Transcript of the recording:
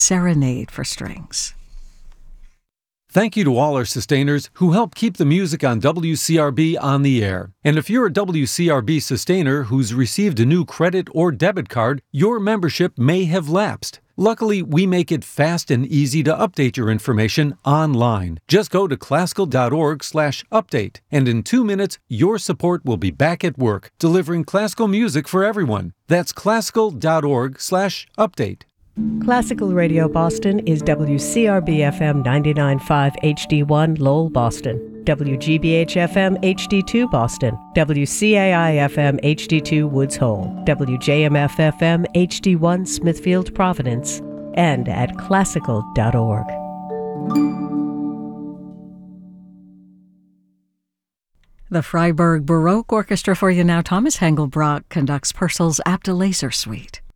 Serenade for Strings. Thank you to all our sustainers who help keep the music on WCRB on the air. And if you're a WCRB sustainer who's received a new credit or debit card, your membership may have lapsed. Luckily, we make it fast and easy to update your information online. Just go to classical.org/update, and in 2 minutes, your support will be back at work, delivering classical music for everyone. That's classical.org/update. Classical Radio Boston is WCRB-FM 99.5 HD1 Lowell, Boston, WGBH-FM HD2 Boston, WCAI-FM HD2 Woods Hole, WJMF-FM HD1 Smithfield, Providence, and at classical.org. The Freiburg Baroque Orchestra for you now. Thomas Hengelbrock conducts Purcell's Apte Laser Suite.